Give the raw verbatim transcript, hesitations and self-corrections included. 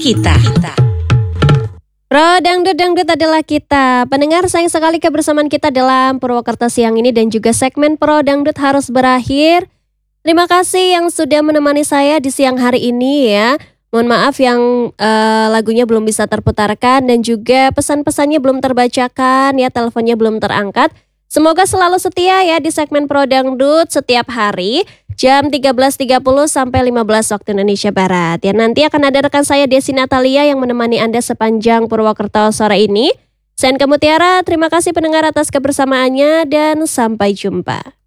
kita. Pro Dangdut Dangdut adalah kita. Pendengar, sayang sekali kebersamaan kita dalam Purwokerto siang ini dan juga segmen Pro Dangdut harus berakhir. Terima kasih yang sudah menemani saya di siang hari ini ya. Mohon maaf yang uh, lagunya belum bisa terputarkan dan juga pesan-pesannya belum terbacakan ya, teleponnya belum terangkat. Semoga selalu setia ya di segmen Pro Dangdut setiap hari jam tiga belas tiga puluh sampai lima belas waktu Indonesia Barat. Ya, nanti akan ada rekan saya Desi Natalia yang menemani Anda sepanjang Purwokerto sore ini. Saya Mutiara, terima kasih pendengar atas kebersamaannya dan sampai jumpa.